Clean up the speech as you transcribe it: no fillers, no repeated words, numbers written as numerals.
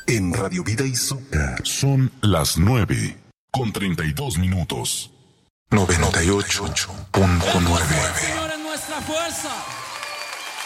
En Radio Vida y Zucca son las 9:32. 98.9. Señor es nuestra fuerza.